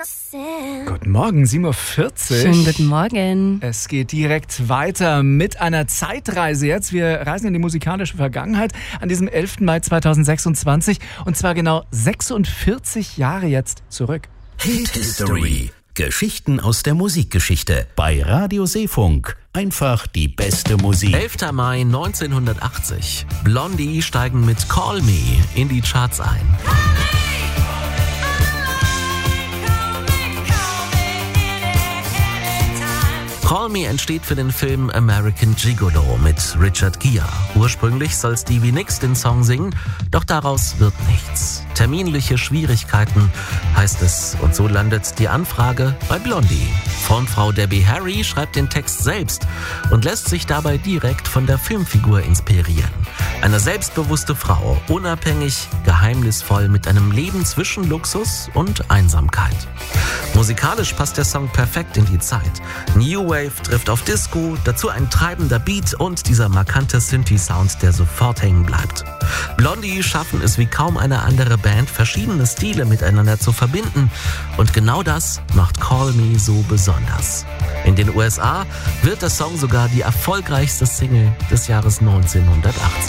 Guten Morgen, 7.40 Uhr. Schönen guten Morgen. Es geht direkt weiter mit einer Zeitreise jetzt. Wir reisen in die musikalische Vergangenheit an diesem 11. Mai 2026 und zwar genau 46 Jahre jetzt zurück. Hit History. Geschichten aus der Musikgeschichte bei Radio Seefunk. Einfach die beste Musik. 11. Mai 1980. Blondie steigen mit Call Me in die Charts ein. Call Me entsteht für den Film American Gigolo mit Richard Gere. Ursprünglich soll Stevie Nicks den Song singen, doch daraus wird nichts. Terminliche Schwierigkeiten, heißt es, und so landet die Anfrage bei Blondie. Frontfrau Debbie Harry schreibt den Text selbst und lässt sich dabei direkt von der Filmfigur inspirieren. Eine selbstbewusste Frau, unabhängig, geheimnisvoll, mit einem Leben zwischen Luxus und Einsamkeit. Musikalisch passt der Song perfekt in die Zeit. New Wave trifft auf Disco, dazu ein treibender Beat und dieser markante Synthi-Sound, der sofort hängen bleibt. Blondie schaffen es wie kaum eine andere Band, verschiedene Stile miteinander zu verbinden und genau das macht Call Me so besonders. In den USA wird der Song sogar die erfolgreichste Single des Jahres 1980.